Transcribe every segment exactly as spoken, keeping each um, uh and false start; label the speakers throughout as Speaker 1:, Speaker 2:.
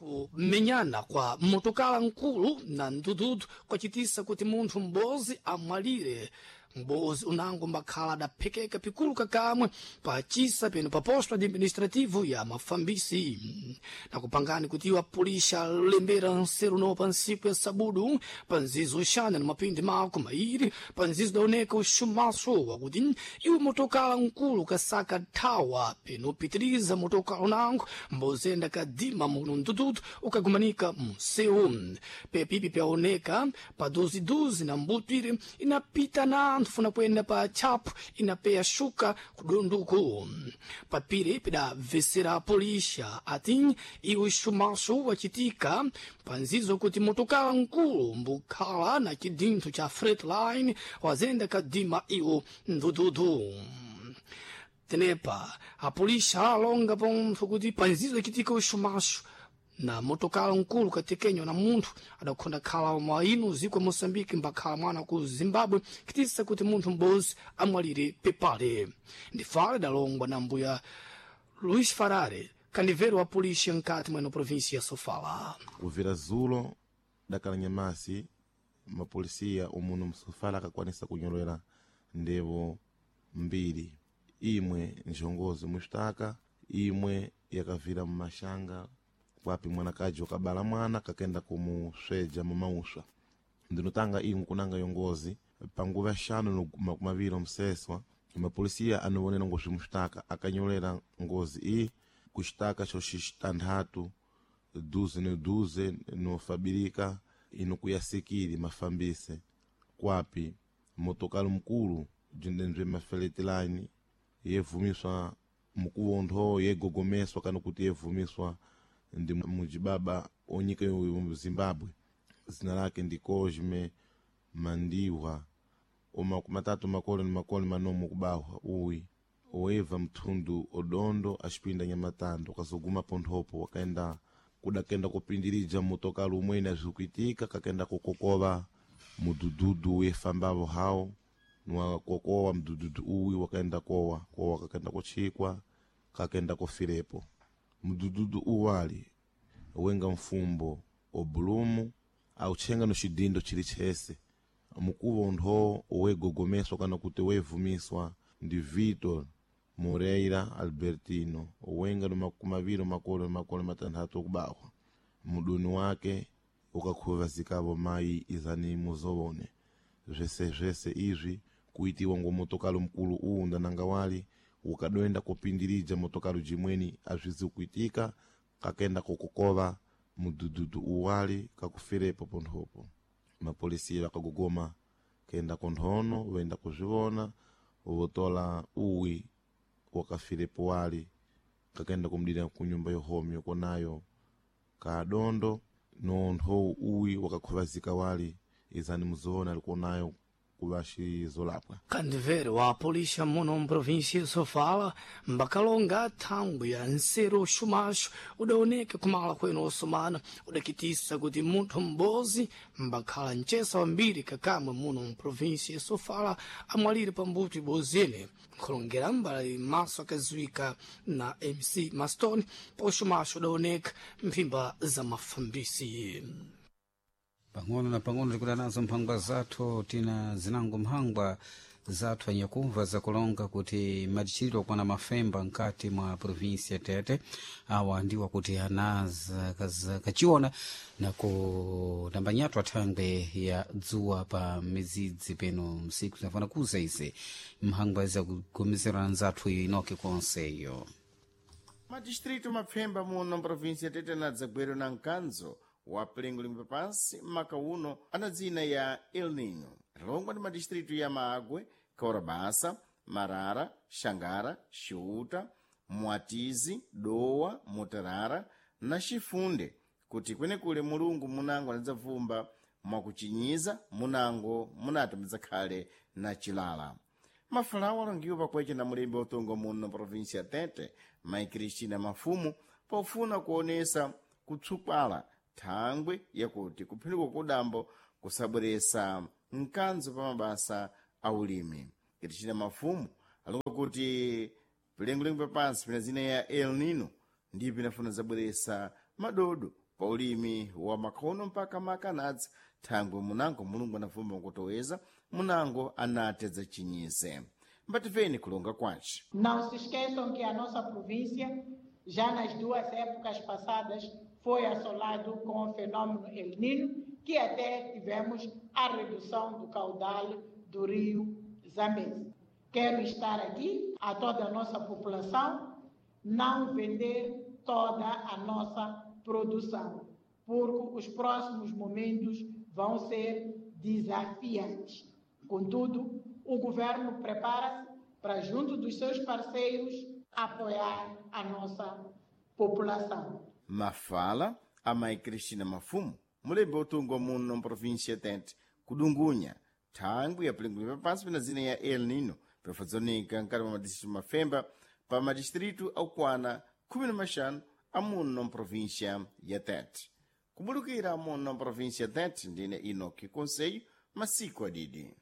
Speaker 1: kumenyana kwa motokala nkulu na ndududu kwacitisa kuti munthu m'bozi amwalire. Mbozi unango mbakhala adaphekeka pikulu kakamwe pa cisa peno pa posto administrativo ya mafambisi. Na kupangani kuti iwa pulisha lembera nseru no pa nsiku ya sabudu pa nzizo uxana na mapindi mako mairi pa nzizo daoneka uxumaso wakuti iwe motokala nkulu kasaka thawa peno pitiriza motokala unango mbozenda kadima muno ndududu ukagumanika msewu. Pepipi pyaoneka pa dozi dozi na mbutwire inapita na funa kwenda pa chapu inapeya shuka kudonduko. Papire pida vesera polisha ati iwe xumaso wacitika panzizo kuti motokala nkulu mbukhala na chidinthu cha freight line wazenda kadima iwo ndududu. Tenepa apolisha alonga pontho kuti panzizo chitika uxumaso na motokala nkulu katekenyo na munthu adakhonda khala mwainu ziko Moçambique mbakhala mwana ku Zimbabwe kitisa kuti munthu m'bozi amwalire pepale. Ndifale dalongwa na mbuya Luiz Farare kandiveru wa polícia nkati mweno província ya Sofala.
Speaker 2: Uvira zulo dakala nyamasi mapolisia umuno msofala akakwanisa kunyolera ndevo mbiri, imwe njongozi mustaka, imwe yakavira mmashanga wapi mwanakaji wakabala mwana kakenda kumusweja mumausha. Ndinotanga imu kunanga yongozi panguva shanu kumaviro mseswa mapolisia anubonena ngozi mustaka akanyolera ngozi ii kushtaka xoxixtanthatu duze no duze no fabirika ino kuyasikiri mafambise kwapi motokalo mkulu jindendwe mafeleti line yevumiswa mukuwontho yegogomeswa kana kuti yevumiswa ndi mujibaba onyika yo Zimbabwe zina lake ndi Cosme Mandiwa oma kumatatu makole makole manomo kubahwa uwi oeva mtundu odondo ashipinda nyamatando kasoguma ponthopo wakaenda kudakenda kupindirija motokalo umwene azikuitika kakenda kokokova mudududu wefambavo hao nwa kokowa mdududu uwi wakaenda kowa kowa kakenda kochikwa kakenda kofirepo. Mdududu uwali wenga mfumbo obulumu au chenga no chidindo chili chese mukuvo ntho owegogomeswa kana kuti wevumiswa ndi Vitor Moreira Albertino wenga no makumaviro makolo makolo matanthatu kubahwa muduni wake ukakhuva zikavo mai izani muzovone zvese zvese izvi kuitiwa ngo motokalo mkulu uwu ndananga wali ukadoenda kupindirija motokalo jimweni azvizi kuitika kakenda kokokova mudududu uwali kakufirepo ponthopo. Mapolisia wakagogoma kenda konthono wenda kuzivona uvotola uwi wakafirepo wali kakenda kumdira kunyumba yohomi yokonayo kadondo nontho uwi wakakhuvazika wali izani muzona alikonayo kuvashi zolapwa.
Speaker 1: Kandiveru wa polícia muno mprovíncia Sofala mbakalonga thangwe ya nseru xumaxo udaoneka kumala kweno osomana udakitisa kuti munthu m'bozi mbakhala ncesa wambiri kakamwe muno mprovíncia Sofala amwalire pambuto ibozene nkhulongera mbali maso akaziwika na M C Mastoni poxumaxo udaoneka mphimba za mafambisi.
Speaker 3: Pang'ono na pang'ono tikuda nazo mphangwa zathu tina zinango mphangwa zathu anyakumva zakulonga kuti madichitiro kwana mafemba nkati mwa provinsia Tete awa ndiwa kuti anaza kachiona na kutambanyatu athangwe ya dzuwa pa mizidzi peno msiku zinafana kuza ise mphangwa za kugomezera nzathu inoke konseyo.
Speaker 4: Madistrito mapfemba muno provinsia Tete na dzagwero na nkanzo wa plengo limbe pansi maka uno ana dzina ya El Niño longwa ndi madistrito ya Magwe, Kaurabasa, Marara, Xangara, Xiuta, Mwatizi, Dowa, Mutarara na Xifunde kuti kwenekule mulungu munango anadzavumba mwakuchinyiza munango munatumiza khale na chilala. Mafalawa alongiwa pakweche na mulembe otongo muno provinsia Tete Mai Cristina Mafumu pofuna kuonesa kutsukwala thangwe yakuti kuphinduka kudambo kusabweresa nkanzo pa mabasa a ulimi. Cristina Mafumu alonga kuti pilengo lengo pansi pina zina ya El Nino ndipo inafuna zabweresa madodo pa ulimi wa makhono mpaka makanadzi thangwe munango mulungu anavuma kutoweza munango anatedza chinyize. Mbativeni kulonga kwace.
Speaker 5: Não se esqueçam que a nossa província, já nas duas épocas passadas, foi assolado com o fenômeno El Niño, que até tivemos a redução do caudal do rio Zambeze. Quero estar aqui a toda a nossa população, não vender toda a nossa produção, porque os próximos momentos vão ser desafiantes. Contudo, o governo prepara-se para, junto dos seus parceiros, apoiar a nossa população.
Speaker 4: Mafala a mãe Cristina Mafumo, mulembe utungo muno na província Tete, kudungunya thangwe ya plingulipa pansi pena zina ya El Nino pefazonika nkati pa madistritu mafemba pa madistritu aukwana khumi na maxanu amuno na província ya Tete. Kubulukira amuno na província Tete ndine Inoki Conselho masiku adidi.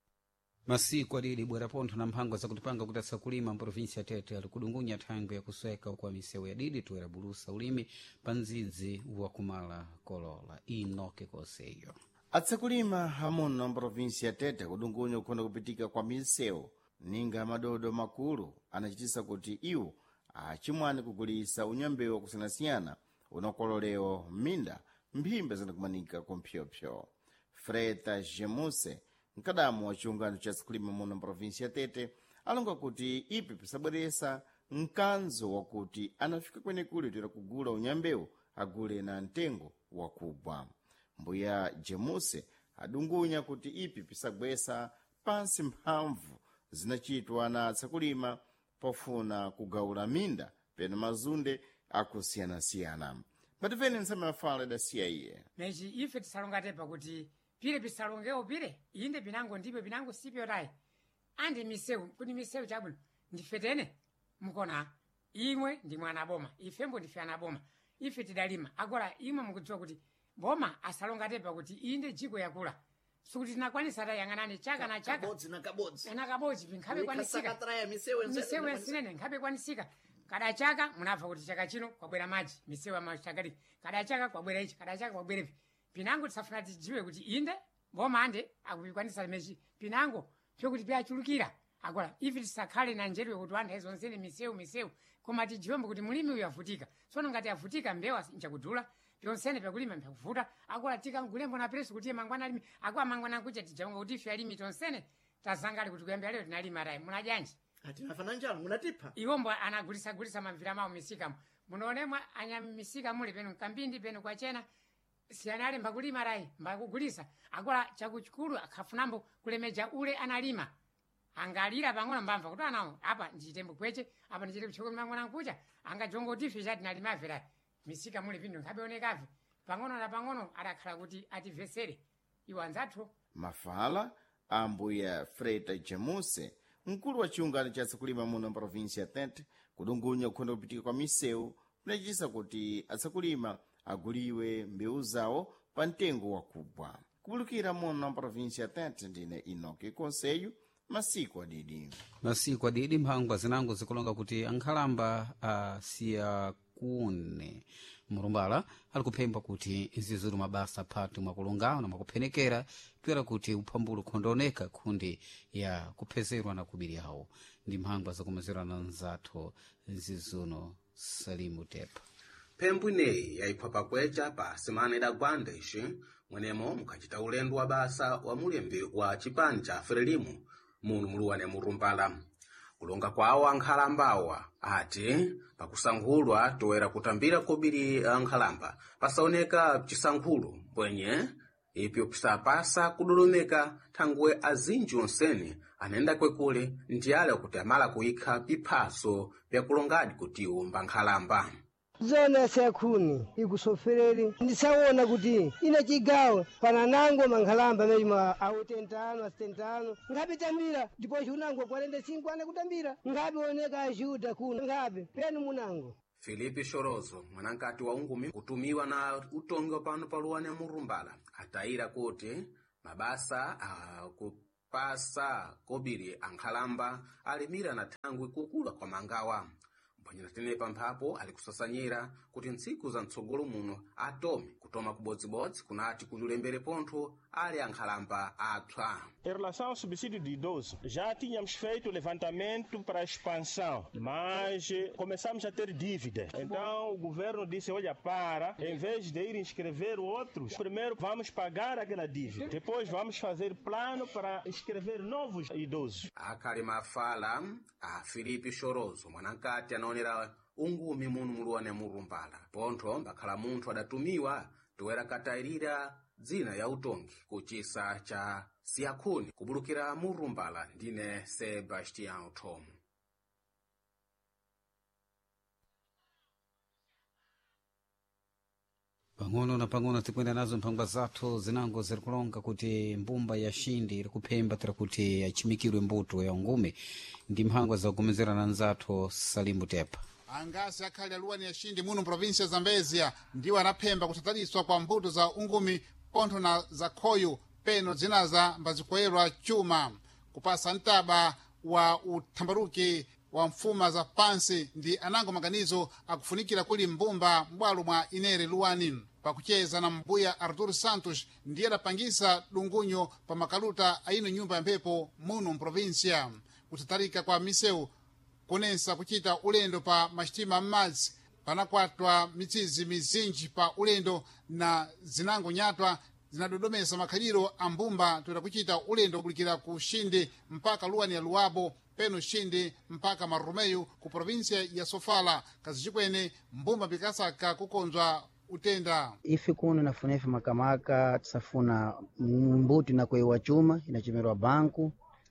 Speaker 3: masiku adidi bwera pontho na mphango zakutipanga kutatsa kulima mprovinsi ya Tete ali kudungunya thangwe yakusweka kwa misewu yadidi toera bulusa ulimi pa ndzidzi wa kumala kolola. Inoki Conselho
Speaker 4: atsakulima amuno na provinsi ya Tete kudungunya kukhonda kupitika kwa misewu ninga madodo makulu anachitisa kuti iwo achimwani kugulisa unyambewu kusiyanasiyana unakololewa minda mphimbe zinakumanika kumphyopsyo. Freta Gemuse nkadamu wa chiungano cha atsakulima muno na provinsi ya Tete alonga kuti ipi pisabweresa mkanzo wakuti anafika kwenekuli tira kugula unyambewu agule na ntengo wakubwa. Mbuya Gemuse adungunya kuti ipi pisagwesa pansi mphamvu zinachitwa na atsakulima pofuna kugawula minda pena mazunde akusiyanasiyana. Pativeni nsema mafala da siya iye.
Speaker 6: Meji ife tisalongatepa kuti pile pisalongeo pile inde pinango ndipe pinango sipyo rai andi misewu kuti misewu chabuno ndifetene mukona imwe ndi mwana boma ifembo ndife ana boma ife tidalima agora imwe mukudziwa kuti boma asalongatepa kuti inde jiko yakula sukuti tinakwanisa ta yang'anani chaka na chaka
Speaker 1: kabodzi na kabodzi
Speaker 6: na kabodzi pinkhabe kwanisika
Speaker 1: Ikasakatraya misewu
Speaker 6: misewu yasinene nkhabe kwanisika kada chaka munabva kuti chaka chino kwabwera maji misewu amachakati kada chaka kwabwera ichi kada chaka kwabwera ipi pinango tisafuna tijiwe kuti inde boma ande akupikwanisa mechi pinango pyokuti pyachulukira agora ife tisakhale na njerwe kuti anthu aizonsene misewu misewu koma tijiwe kuti mulimi uyu avutika tsono ngati avutika mbewa nchakudula pyonsene pyakulima mpyakuvuta agora tikangulembo na presu kuti mangwana alimi akwa mangwana kucha tijaunga kuti ife alimi tonsene tazangali kuti kuyambira lero tinalima rai munajanji
Speaker 1: ati nafana njalo munatipha
Speaker 6: iwombo anagulisa gulisa mamvira mawo misika munonemwa anya misika muli penu kambindi penu kwa chena sianale mbakulima rai mbakugulisa akola chakuchukulu akhafunambo kulemeja ule analima angalira pang'ono mbamva kuti anawo apa ndichitembo kweche apa ndichite kuchukulu mang'ona kucha angajongo tife chati nalimave rai misika muli pinu nkhabeonekavi pang'ono na pang'ono adakhala kuti ativesere iwo anzathu.
Speaker 4: Mafala ambuya Freta Gemuse mkulu wa chiungano cha atsakulima muno provinsi ya Tete kudungunya kukhonda kupitika kwa misewu kunachitisa kuti atsakulima aguliwe mbewu zawo pa ntengo wakubwa. Kubulukira muno na provinsi ya Tete ndine Inoki Conselho masiku adidi.
Speaker 3: masiku adidi mphangwa zinango zikulonga kuti ankhalamba asiyakune murumbala ali kuphemba kuti zizulu mabasa phatu mwakulungana na mwakuphenekera twera kuti uphambulu khondooneka khundi ya kuphezerwa na kubiri yawo ndi mphangwa zakumazirwa na nzathu zizuno Salimu Tepa.
Speaker 7: Phembu ineyi yayiphwa pakwecha pa semana idagwanda ixi mwenemo mukhacita ulendo wa basa wa mulembi wa chipani cha Frelimu muno muluwane murumbala. Kulonga kwawo ankhalambawa ati pakusankhulwa toera kutambira kobiri ankhalamba pasaoneka chisankhulu bwenye ipyo pisapasa kudolomeka thangwe azinji onsene anenda kwekule ndiyale kuti amala kuyikha piphaso pyakulongadi kuti umba nkhalamba.
Speaker 8: Zona sekhuni ikusofereri ndisaona kuti ina chigawo pananango mankhalamba mejima au tentano asitentano ngabe tambira ndipo chunango kwarenda cinco ane kutambira ngabe oneka ajuda kuno ngabe penu munango.
Speaker 7: Filipe Shorozo mwanankati wa ungumi kutumiwa na utongo pano paluwane murumbala atayira kuti mabasa a kupasa kobiri ankhalamba alimira na thangwe kukula kwa mangawa. phwanyira tenepa mphapo ali kusasanyira kuti ntsiku za mtsogolo muno atome kutoma kubodzibodzi kunati kuti ulembere pontho ali ankhalamba atswa.
Speaker 9: Em relação ao subsídio de idoso, já tínhamos feito o levantamento para a expansão, mas começamos a ter dívidas. Então o governo disse, olha, para, em vez de ir inscrever outros, primeiro vamos pagar aquela dívida, depois vamos fazer plano para inscrever novos idosos.
Speaker 7: Akhali mafala a Filipe Chorozo mwanankati anaonera ungumi muno muluwane murumbala pontho mbakhala munthu adatumiwa toera katayirira dzina ya utongi kuchisa cha Siakhuni kubulukira murumbala ndine Sebastian Tom.
Speaker 3: pang'ono na pang'ono tikwenda nazo mphangwa zathu zinango ziri kulonga kuti mbumba ya Xindi iri kuphemba tira kuti achimikirwe mbuto ya ungumi ndi mphangwa zakugomezerana nzathu Salimbu Tepa.
Speaker 10: Angasi akhali aluwani ya Xindi muno provinsia ya Zambezia ndiwo anaphemba kutataniswa kwa mbuto za ungumi pontho na za khoyo peno zinaza mbazikoyerwa chuma kupasa ntaba wa uthambaruki wa mfuma za pansi ndi anango maganizo akufunikira kuli mbumba mbwalo mwa inere luwani pakucheza na mbuya Arturo Santos ndiye adapangisa dungunyo pa makaluta aino nyumba ya mphepo muno mprovinsia kutatarika kwa miseu kunensa kuchita ulendo pa mashitima m'madzi panakwatwa mitsizi mizinji pa ulendo na zinango nyatwa zinadodomesa makhaliro a mbumba toera kuchita ulendo kulikira ku Xindi mpaka luwani ya Luabo peno Xindi mpaka Marumeyo ku provinsia ya Sofala kazichikwene mbumba pikasaka kukonzwa utenda.
Speaker 11: Ife kuno nafuna ife makamaka tisafuna mbuti na kwewa chuma inachemerwa banku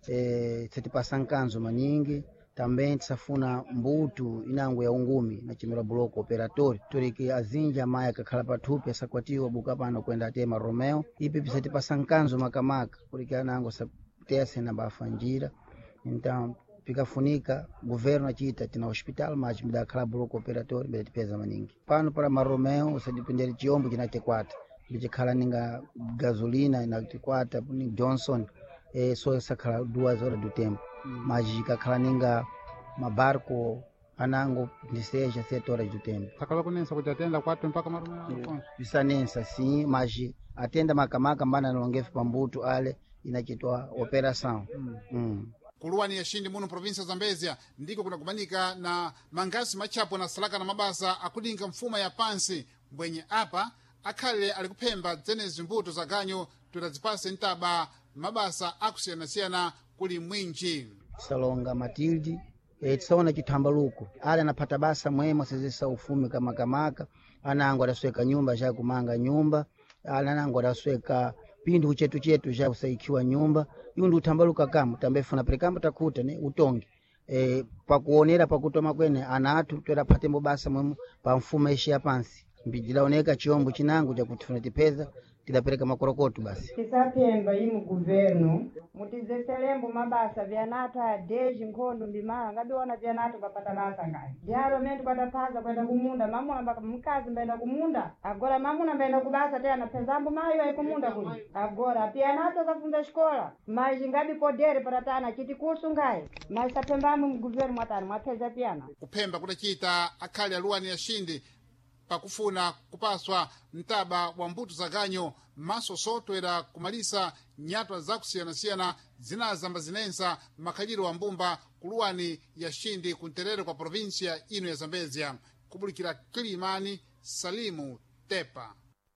Speaker 11: e, setipasa nkanzo manyingi também tisafuna mbutu inango ya ungumi inachemerwa bloco operatori turiki azinja maya kakhala pathupi asakwatiwa buka pano kwenda atema Romeo ipi pisatipasa nkanzo makamaka kuriki anango saputese na bafa njira. Então pikafunika governo achita tina hospital mas me dá aquela bloco operatório me pesa maningi pano para Maromeo usadipendere chiombo chinatekwata bichikhala ninga gasolina inatekwata ni Johnson e so sakhala duas horas do tempo mas ikakhala ninga mabarco anango ndiseja sete horas do tempo
Speaker 10: sakala kunensa kuti atenda kwatu mpaka Maromeo
Speaker 11: bisanensa sim mas atenda makamaka mbana nalongefe pambuto ale inachitwa operação mm. mm.
Speaker 10: Kuluwani ya Xindi muno provinsia ya Zambezia ndiko kunakumanika na mangasi machapo na salaka na mabasa akudinga mfuma ya pansi mbwenye apa akhale alikuphemba zenezi mbuto za ganyo tutazipase ntaba mabasa akusiyana-siyana kuli mwinji.
Speaker 11: Salonga Matildi e, tisaona chitambaluko ale anapata basa mwema sezesa ufumi kama kamaka anango adasweka nyumba ja kumanga nyumba anango adasweka pindu chetu chetu ja kusaikiwa nyumba yundu utambaluka kama tambefuna prekamba takuta ne utongi e, pakuonera pakutoma kwene anatu twera patembo basa mwemu pa mfuma ishi ya pansi mbijilaoneka chiombo chinangu cha kutifuna tipeza tidapeleka makorokoto basi
Speaker 12: tisapemba imu governo mutizeselembo mabasa vyanatu ya deji nkhondo mbimala ngabiona vyanatu papata basa ngai dialo menti kwatapaza kwenda kumunda mamuna mbaka mkazi mbaenda kumunda agora mamuna mbaenda kubasa tena pezambo mayo ai kumunda kuli agora pia nato kafunda shkola maji ngabi podere paratana chiti kursu ngai mas sapembamu mu governo mwatani mwapeza piana
Speaker 10: kupemba kudachita akhali aluwani ya Xindi pakufuna kupaswa ntaba wa mbuto za ganyo maso soto era kumalisa nyatwa za kusiyana-siyana zinazamba zinensa makhaliro wa mbumba kuluwani ya Xindi kunterere kwa provinsia ino ya Zambezia kubulikira Kilimani Salimu Tepa.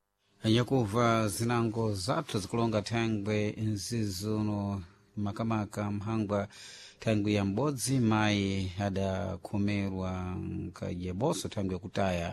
Speaker 3: Yakuva zinango zathu zikulonga thangwe nzizuno makamaka mhangwa thangwe ya mbodzi mai adakhomerwa nkajaboso thangwe kutaya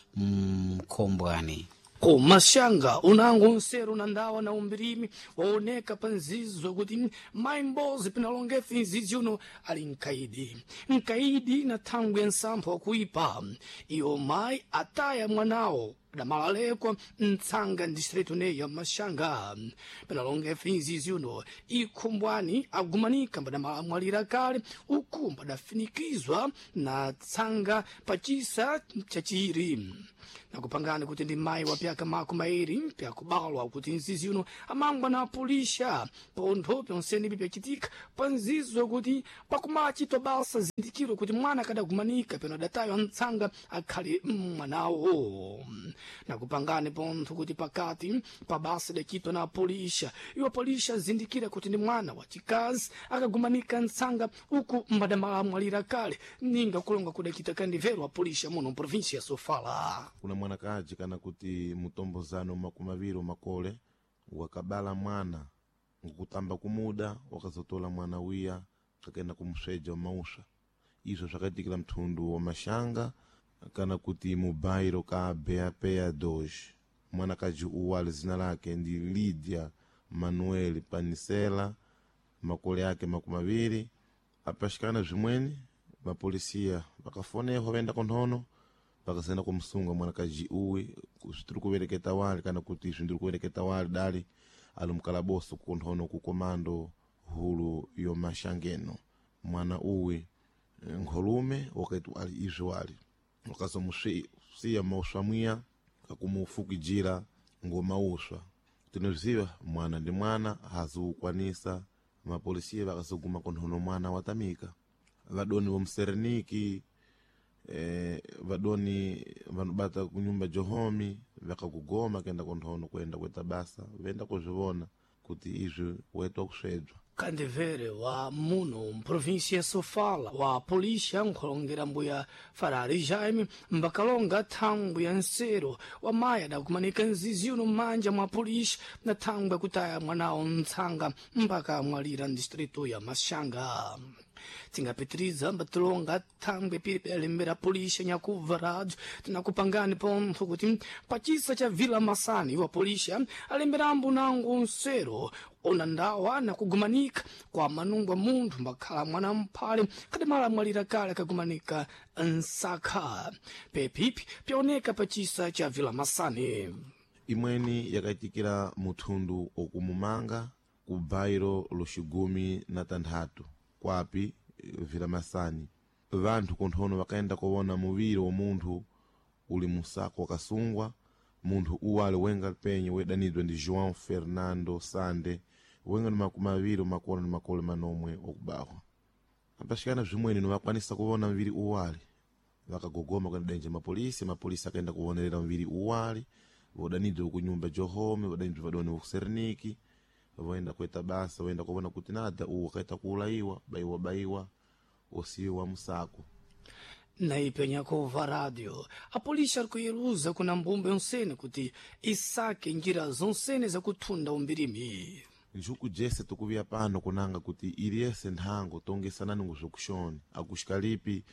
Speaker 3: mkombwani
Speaker 1: ko mashanga unango nseru na ndawa na umbirimi waoneka panzizo kuti mai mbozi pinalongefe nzizi uno ali nkaidi nkaidi na thangwe nsampho wakuipa iyo mai ataya mwanawo damalalekwa ntsanga distrito ne ya mashanga pinalongefe nzizi uno ikhombwani agumanika mbadamalira kale uku mbadafinikizwa na tsanga pachisa chachiri nakupangani kuti ndi mayi wa pyaka makumi awiri pyakubalwa kuti nzizi uno amangwa na apulisha pontho pyonsenipi pyacitika panzizo kuti pakumachitwa basa zindikiro kuti mwana kadagumanika peno adatayo antsanga akhale mwanawo. Nakupangani pontho kuti pakati pa basa idacitwa na apulisha iwo apulisha zindikira kuti ndi mwana wa chikazi akagumanika ntsanga uku mbadamala amwalira kale ninga kulonga kudacita kandivero apulisha muno provinsia ya Sofala.
Speaker 2: Kuna mwanakaji kana kuti mutombozano makumi awiri makole wakabala mwana ngukutamba kumuda wakazotola mwana wiya kakenda kumusweja mausha. Izo zvakaitikira mtundu wa mashanga kana kuti mubairo ka beapea dois. Mwanakaji uwali zina lake ndi Lydia Manuel Panisela, makole yake makumi awiri apashikana zvimweni mapolisia vakafoneho venda konhono vakazenda kumsunga mwanakaji uwi zvitiri kuvereketa wali kana kuti zvindiri kuvereketa wali dali ali mukalaboso konhono ku komando hulu yo mashangeno. Mwana uwi nkolume wakaitu ali izvi wali wakazomusiya mauswa mwiya kakumufukijira ngomauswa. Tinoziva mwana ndi mwana hazukwanisa mapolisia vakazoguma konhono mwana watamika. Vadoni vomsereniki eh, vadoni vanobata kunyumba johomi vakakugoma kenda konhono kwenda kweta basa venda kuzvivona kuti izvi wetwa kusvedzwa.
Speaker 1: Kandivere wa muno mprovinsia ya Sofala wa polícia nkolongera mbuya Farari Jaime mbakalonga thangwe ya nsero wa maya dakumanika nzizi uno manja mwa polícia na thangwe kutaya mwanawo ntsanga mpaka mwalira distrito ya Mashanga. Tingapitiriza mbatilonga thangwe pili alimbera polícia nyakuva radio tinakupangani pontho kuti pachisa cha Vila Masani wa polícia alimberambo nangu nsero ona ndawa na kugumanika kwa manungwa munthu mbakhala mwana mphale kadamala mwalira kale kagumanika nsakha pepipi pyaoneka pachisa cha Vila Masani.
Speaker 2: Imweni yakaitikira muthundu okumumanga ku bairo loxigumi na tanthatu kwapi Vila Masani. Vanthu konthono vakaenda kuwona muviri wa munthu uli musako wakasungwa. Munthu uwali wenga penye wedanidwa ndi João Fernando Sande wenga ni makumi awiri makolo ni makolo manomwe okubahwa. Apashikana zvimweni novakwanisa kuwona mviri uwali vakagogoma kwenda denje mapolisi. Mapolisi akaenda kuwonerera mviri uwali vodanidwa kunyumba johome vodanidwa vadoni vokuserniki voenda kweta basa voenda kuwona kuti nada uwo kaita kuulaiwa baiwa baiwa osiwa musako.
Speaker 1: Na ipenyakova radio apolisi arikuyeruza kuna mbumbe yonsene kuti isake njira zonsene za kuthunda umbirimi.
Speaker 2: Njuku jese tukuvia pano kunanga kuti iliyese nthango tongesanani nguzvokushoni akushikalipi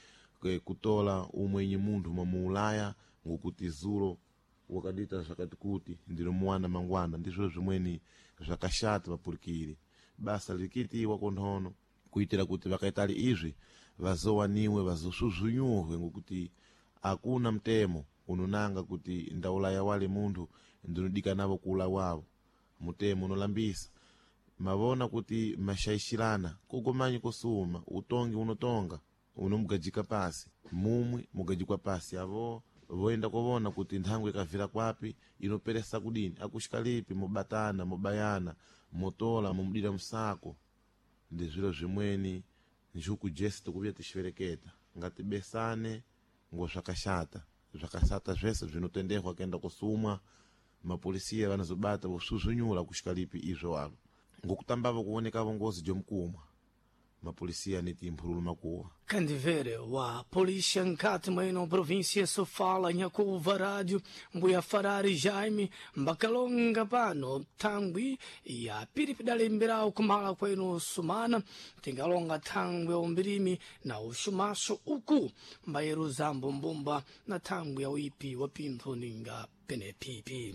Speaker 2: kutola umwenye munthu mamuulaya ngukuti zulo wakadita zvakati kuti ndilo mwana mangwana ndizvo zvimweni zvakashata vapulikiri. Basa likitiwa konthono kuitira kuti vakaitali izvi vazowaniwe vazosuzunyohwe ngokuti akuna mtemo unonanga kuti ndaulaya wale munthu ndinodika navo kuula wavo. Mutemo unolambisa mavona kuti mashaishirana kugomanyi kusuma utongi unotonga unomugajika pasi mumwi mugajikwa pasi avo voenda kuvona kuti nthangwe ikavira kwapi inoperesa kudini akushikalipi mubatana mubayana motola mumudira msako. Ndi zviro zvimweni njuku jesi tukuvia tishivereketa ngati besane ngo zvakashata zvakashata zvese zvinotendehwa kenda kusumwa. Mapolisia vanazobata vosuzunyula kushikalipi izvo walo ngokutambava kuoneka vongozi jomkumwa mapolisia niti mphululu makuwa.
Speaker 1: Kandivere wa polícia nkati mweno provinsia Sofala nyakuva radio mbuya Farari Jaime mbakalonga pano thangwi ya piripidalemberawo kumala kweno sumana tingalonga thangwi ya umbirimi na ushumasho uku mbayeruzambo mbumba na thangwi ya uipi wa pintho ninga penepipi.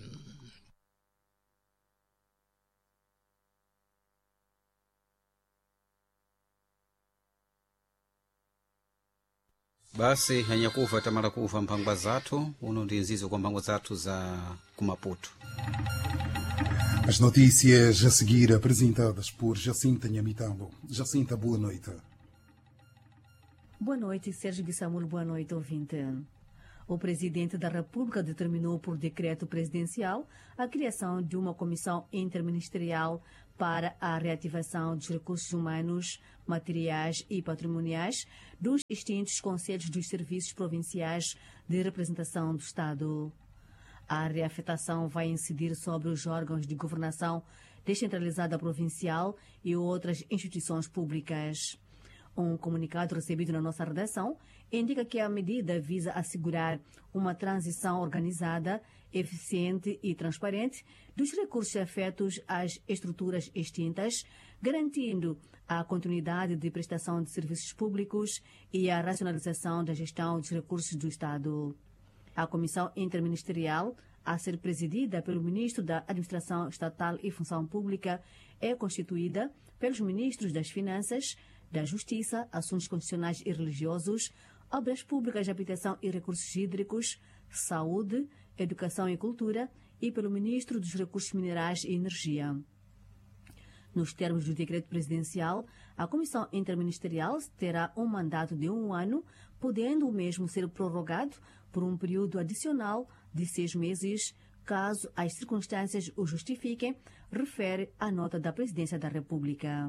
Speaker 3: Basi anyakuva tamala kuva mphangwa zathu uno ndi nzizo kwa mphangwa zathu za kumaputo.
Speaker 13: As notícias a seguir apresentadas por Jacinta Nhamitambo. Jacinta, boa noite.
Speaker 14: Boa noite, Sérgio Guissamulo, boa noite, ouvinte. O presidente da República determinou por decreto presidencial a criação de uma comissão interministerial para a reativação dos recursos humanos, materiais e patrimoniais dos distintos conselhos dos serviços provinciais de representação do Estado. A reafetação vai incidir sobre os órgãos de governação descentralizada provincial e outras instituições públicas. Um comunicado recebido na nossa redação indica que a medida visa assegurar uma transição organizada, eficiente e transparente dos recursos afetos às estruturas extintas, garantindo a continuidade de prestação de serviços públicos e a racionalização da gestão dos recursos do Estado. A Comissão Interministerial, a ser presidida pelo Ministro da Administração Estatal e Função Pública, é constituída pelos Ministros das Finanças, da Justiça, Assuntos Constitucionais e Religiosos, Obras Públicas, Habitação e Recursos Hídricos, Saúde, Educação e Cultura e pelo Ministro dos Recursos Minerais e Energia. Nos termos do decreto presidencial, a Comissão Interministerial terá um mandato de um ano, podendo o mesmo ser prorrogado por um período adicional de seis meses, caso as circunstâncias o justifiquem, refere a nota da Presidência da República.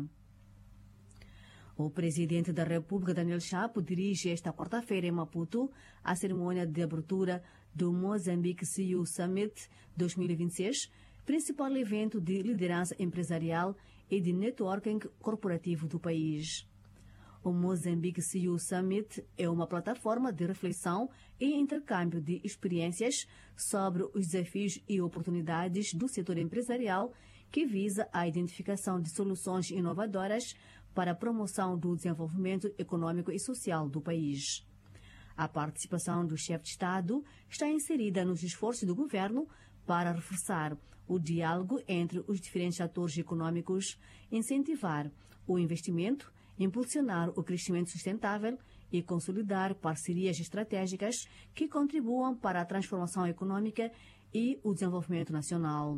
Speaker 14: O presidente da República, Daniel Chapo, dirige esta quarta-feira em Maputo a cerimônia de abertura do Mozambique C E O Summit dois mil e vinte e seis, principal evento de liderança empresarial e de networking corporativo do país. O Mozambique C E O Summit é uma plataforma de reflexão e intercâmbio de experiências sobre os desafios e oportunidades do setor empresarial que visa a identificação de soluções inovadoras para a promoção do desenvolvimento econômico e social do país. A participação do chefe de Estado está inserida nos esforços do governo para reforçar o diálogo entre os diferentes atores econômicos, incentivar o investimento, impulsionar o crescimento sustentável e consolidar parcerias estratégicas que contribuam para a transformação econômica e o desenvolvimento nacional.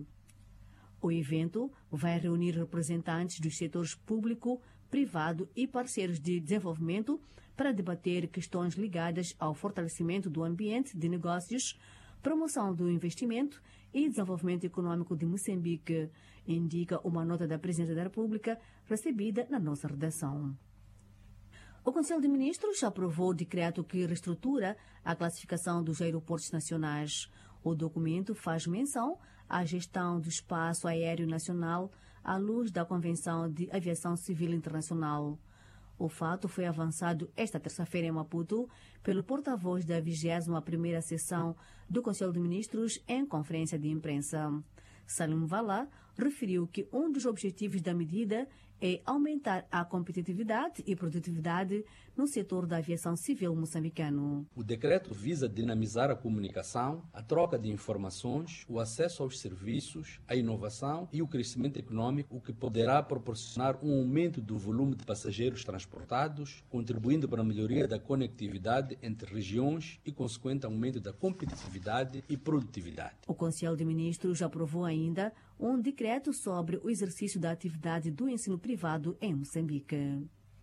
Speaker 14: O evento vai reunir representantes dos setores público, privado e parceiros de desenvolvimento para debater questões ligadas ao fortalecimento do ambiente de negócios, promoção do investimento e desenvolvimento econômico de Moçambique, indica uma nota da Presidência da República recebida na nossa redação. O Conselho de Ministros aprovou o decreto que reestrutura a classificação dos aeroportos nacionais. O documento faz menção à gestão do espaço aéreo nacional à luz da Convenção de Aviação Civil Internacional. O fato foi avançado esta terça-feira em Maputo pelo porta-voz da vigésima primeira sessão do Conselho de Ministros em conferência de imprensa. Salim Vala referiu que um dos objetivos da medida é aumentar a competitividade e produtividade no setor da aviação civil moçambicano.
Speaker 15: O decreto visa dinamizar a comunicação, a troca de informações, o acesso aos serviços, a inovação e o crescimento econômico, o que poderá proporcionar um aumento do volume de passageiros transportados, contribuindo para a melhoria da conectividade entre regiões e consequente aumento da competitividade e produtividade.
Speaker 14: O Conselho de Ministros aprovou ainda um decreto sobre o exercício da atividade do ensino privado em Moçambique.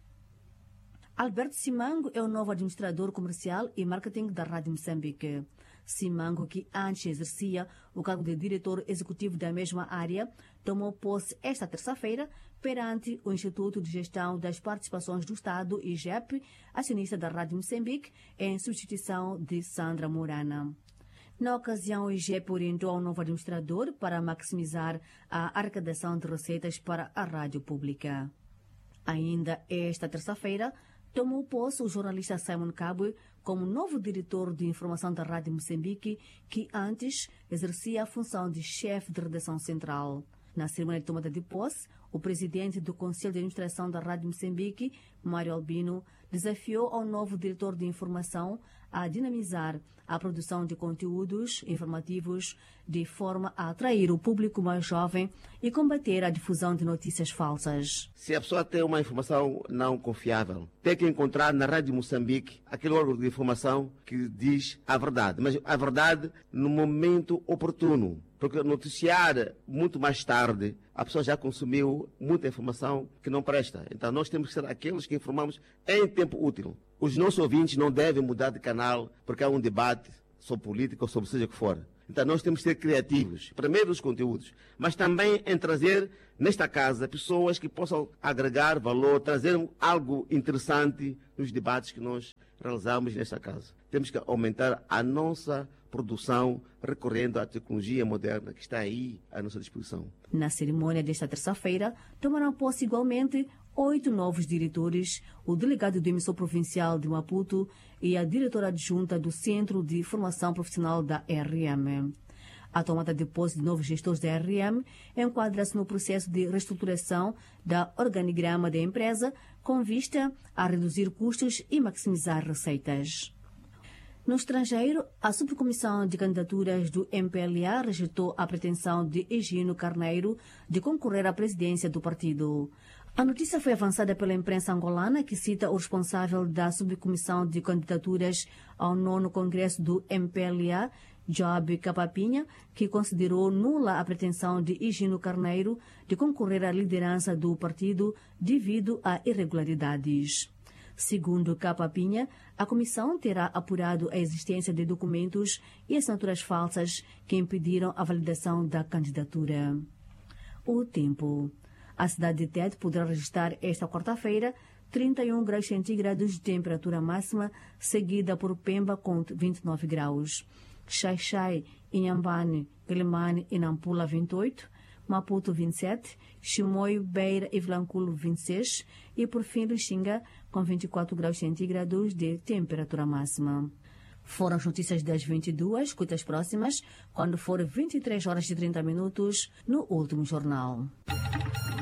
Speaker 14: Alberto Simango é o novo administrador comercial e marketing da Rádio Moçambique. Simango, que antes exercia o cargo de diretor executivo da mesma área, tomou posse esta terça-feira perante o Instituto de Gestão das Participações do Estado, I G E P, acionista da Rádio Moçambique, em substituição de Sandra Morana. Na ocasião, o I G E P orientou ao novo administrador para maximizar a arrecadação de receitas para a rádio pública. Ainda esta terça-feira, tomou posse o jornalista Simon Kabwe como novo diretor de informação da Rádio Moçambique, que antes exercia a função de chefe de redação central. Na cerimônia de tomada de posse, o presidente do Conselho de Administração da Rádio Moçambique, Mário Albino, desafiou ao novo diretor de informação a dinamizar a produção de conteúdos informativos de forma a atrair o público mais jovem e combater a difusão de notícias falsas.
Speaker 16: Se a pessoa tem uma informação não confiável, tem que encontrar na Rádio Moçambique aquele órgão de informação que diz a verdade, mas a verdade no momento oportuno. Porque noticiar muito mais tarde, a pessoa já consumiu muita informação que não presta. Então nós temos que ser aqueles que informamos em tempo útil. Os nossos ouvintes não devem mudar de canal porque há um debate sobre política ou sobre seja o que for. Então nós temos que ser criativos, primeiro nos conteúdos, mas também em trazer nesta casa pessoas que possam agregar valor, trazer algo interessante nos debates que nós realizamos nesta casa. Temos que aumentar a nossa produção recorrendo à tecnologia moderna que está aí à nossa disposição.
Speaker 14: Na cerimônia desta terça-feira, tomaram posse igualmente oito novos diretores, o delegado do emissor provincial de Maputo e a diretora adjunta do Centro de Formação Profissional da R M. A tomada de posse de novos gestores da R M enquadra-se no processo de reestruturação da organigrama da empresa com vista a reduzir custos e maximizar receitas. No estrangeiro, a Subcomissão de Candidaturas do M P L A rejeitou a pretensão de Egino Carneiro de concorrer à presidência do partido. A notícia foi avançada pela imprensa angolana, que cita o responsável da Subcomissão de Candidaturas ao nono Congresso do M P L A, Job Capapinha, que considerou nula a pretensão de Egino Carneiro de concorrer à liderança do partido devido a irregularidades. Segundo Capapinha, a comissão terá apurado a existência de documentos e assinaturas falsas que impediram a validação da candidatura. O tempo. A cidade de Tete poderá registrar esta quarta-feira trinta e um graus centígrados de temperatura máxima, seguida por Pemba com vinte e nove graus. Xai-Xai, Inhambane, Quelimane e Nampula vinte e oito, Maputo vinte e sete, Chimoio, Beira e Vilanculo vinte e seis e por fim Luxinga com vinte e quatro graus centígrados de temperatura máxima. Foram as notícias das vinte e duas, escuta as próximas, quando for vinte e três horas e trinta minutos, no último jornal.